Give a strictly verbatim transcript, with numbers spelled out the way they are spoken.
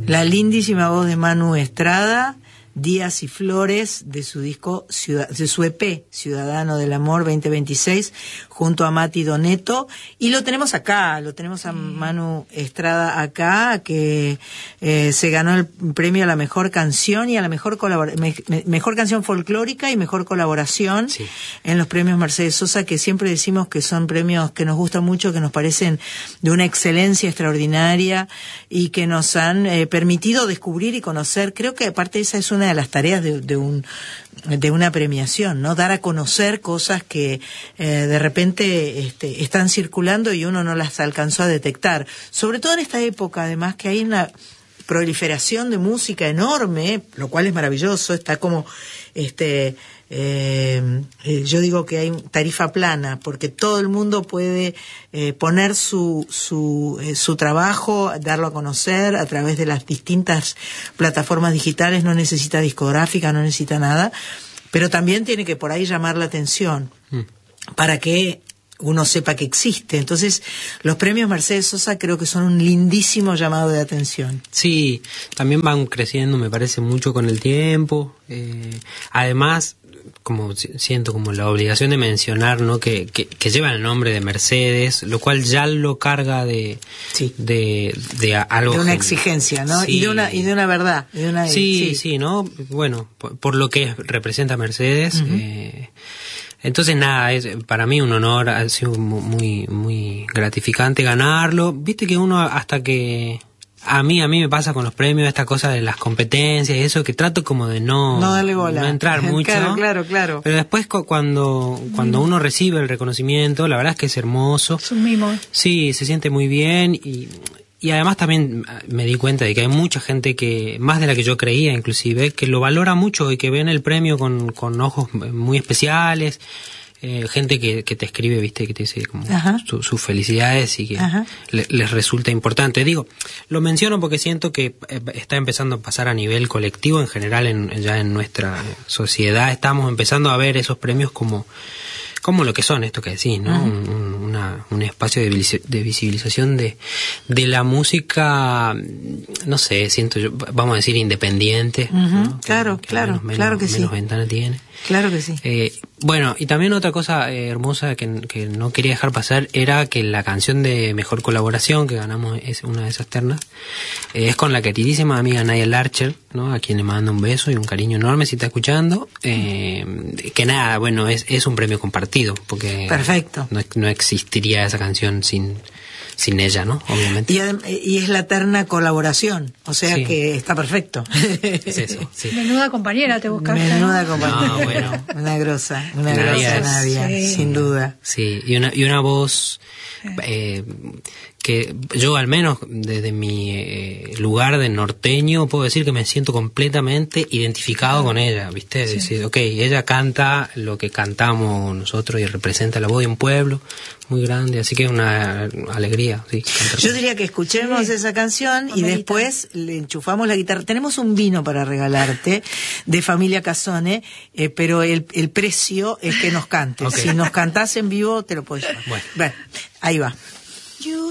La lindísima voz de Manu Estrada, Días y Flores, de su disco, Ciudad, de su E P, Ciudadano del Amor veinte veintiséis, junto a Mati Doneto. Y lo tenemos acá, lo tenemos a Manu Estrada acá, que eh, se ganó el premio a la mejor canción y a la mejor colabora- me, me, mejor canción folclórica y mejor colaboración, sí, en los premios Mercedes Sosa, que siempre decimos que son premios que nos gustan mucho, que nos parecen de una excelencia extraordinaria y que nos han eh, permitido descubrir y conocer. Creo que aparte esa es una de las tareas de, de un de una premiación, ¿no? Dar a conocer cosas que eh, de repente este, están circulando y uno no las alcanzó a detectar. Sobre todo en esta época, además, que hay una proliferación de música enorme, lo cual es maravilloso. Está como este eh, eh, yo digo que hay tarifa plana, porque todo el mundo puede eh, poner su su eh, su trabajo, darlo a conocer a través de las distintas plataformas digitales. No necesita discográfica, no necesita nada, pero también tiene que por ahí llamar la atención mm. para que uno sepa que existe. Entonces, los premios Mercedes Sosa creo que son un lindísimo llamado de atención. Sí, también van creciendo, me parece, mucho con el tiempo. Eh, además, como siento como la obligación de mencionar, ¿no? que, que, que llevan el nombre de Mercedes, lo cual ya lo carga de sí. de, de algo de una gen... exigencia, ¿no? Sí. Y de una y de una verdad, de una sí, sí, sí, ¿no? Bueno, por, por lo que representa Mercedes. Uh-huh. eh, Entonces nada, es para mí un honor, ha sido muy muy gratificante ganarlo. Viste que uno hasta que a mí a mí me pasa con los premios esta cosa de las competencias y eso, que trato como de no no darle bola, no entrar mucho. Claro, claro, claro. Pero después cuando cuando uno recibe el reconocimiento, la verdad es que es hermoso. Es un mimo. Sí, se siente muy bien y Y además también me di cuenta de que hay mucha gente que, más de la que yo creía inclusive, que lo valora mucho y que ven el premio con, con ojos muy especiales. Eh, gente que, que te escribe, viste, que te dice como su, sus felicidades y que le, les resulta importante. Digo, lo menciono porque siento que está empezando a pasar a nivel colectivo en general, en, ya en nuestra sociedad estamos empezando a ver esos premios como como lo que son, esto que decís, ¿no? Uh-huh. Un, una, un espacio de, de visibilización de, de la música, no sé, siento yo, vamos a decir independiente. Uh-huh. ¿no? Claro, que, claro, que menos, claro que menos sí. Menos ventana tiene. Claro que sí. Eh, bueno, y también otra cosa eh, hermosa que, que no quería dejar pasar era que la canción de mejor colaboración que ganamos es una de esas ternas, eh, es con la queridísima amiga Nadia Larcher, ¿no? A quien le mando un beso y un cariño enorme si está escuchando. Eh, que nada, bueno, es, es un premio compartido, porque perfecto. No, no existiría esa canción sin sin ella, ¿no? Obviamente. Y, y es la terna colaboración, o sea sí. que está perfecto. Es eso, sí. Menuda compañera te buscaste. Menuda compañera. No, bueno. Una grosa, una grosa Nadia, sí. sin duda. Sí, y una, y una voz eh, que yo al menos desde mi eh, lugar de norteño puedo decir que me siento completamente identificado con ella, ¿viste? Es sí. decir, ok, ella canta lo que cantamos nosotros y representa la voz de un pueblo muy grande, así que es una alegría. Sí, yo diría que escuchemos sí. esa canción y después le enchufamos la guitarra. Tenemos un vino para regalarte de Familia Casone, eh, pero el, el precio es que nos cantes. Okay. Si nos cantás en vivo te lo puedes llevar. Bueno. Bueno, ahí va.